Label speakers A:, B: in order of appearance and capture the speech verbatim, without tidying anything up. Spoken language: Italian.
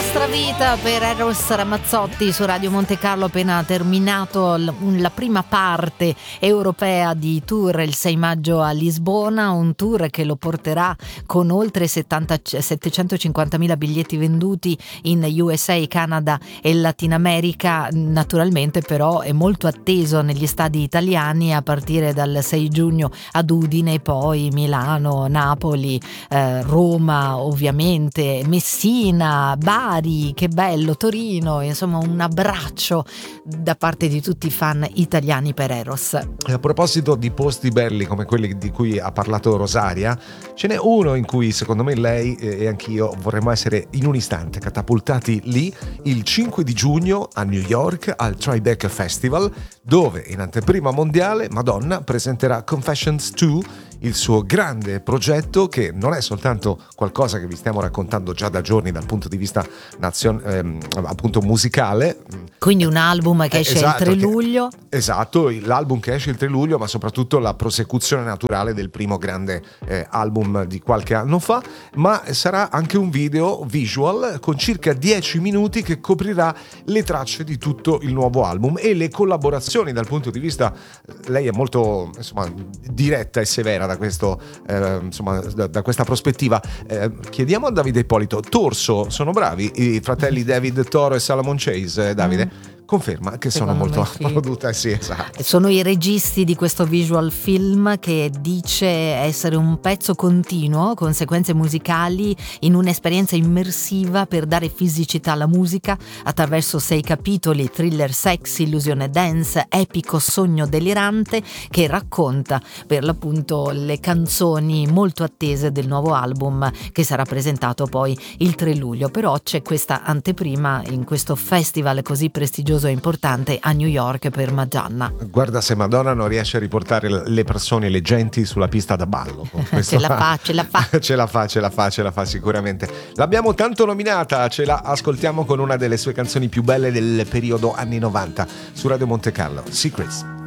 A: nostra vita per Eros Ramazzotti su Radio Monte Carlo, appena terminato l- la prima parte europea di tour il sei maggio a Lisbona, un tour che lo porterà con oltre settanta, settecentocinquantamila biglietti venduti in U S A, Canada e Latin America. Naturalmente però è molto atteso negli stadi italiani a partire dal sei giugno ad Udine, poi Milano, Napoli, eh, Roma ovviamente, Messina, Bari, che bello, Torino, insomma un abbraccio da parte di tutti i fan italiani per Eros.
B: E a proposito di posti belli come quelli di cui ha parlato Rosaria, ce n'è uno in cui secondo me lei e anch'io vorremmo essere in un istante catapultati lì, il cinque di giugno a New York al Tribeca Festival, dove in anteprima mondiale Madonna presenterà Confessions due, il suo grande progetto che non è soltanto qualcosa che vi stiamo raccontando già da giorni dal punto di vista nazion- ehm, appunto musicale.
A: Quindi un album che
B: eh,
A: esce
B: esatto,
A: il tre
B: che,
A: luglio.
B: Esatto, l'album che esce il tre luglio, ma soprattutto la prosecuzione naturale del primo grande eh, album di qualche anno fa, ma sarà anche un video visual con circa dieci minuti che coprirà le tracce di tutto il nuovo album e le collaborazioni dal punto di vista, lei è molto insomma diretta e severa da questo eh, insomma da, da questa prospettiva. Eh, chiediamo a Davide Ippolito, Torso sono bravi i fratelli David Toro e Salomon Chase, eh, Davide? Mm. Conferma che
A: Secondo
B: sono molto
A: sì.
B: produtte, sì, esatto.
A: Sono i registi di questo visual film che dice essere un pezzo continuo con sequenze musicali in un'esperienza immersiva per dare fisicità alla musica attraverso sei capitoli, thriller sexy, illusione dance, epico sogno delirante, che racconta per l'appunto le canzoni molto attese del nuovo album che sarà presentato poi il tre luglio. Però c'è questa anteprima in questo festival così prestigioso e importante a New York per Madonna.
B: Guarda se Madonna non riesce a riportare le persone, le genti sulla pista da ballo.
A: ce la fa, ce la fa.
B: ce la fa, ce la fa, ce la fa sicuramente. L'abbiamo tanto nominata, ce la ascoltiamo con una delle sue canzoni più belle del periodo anni novanta su Radio Monte Carlo, Secrets.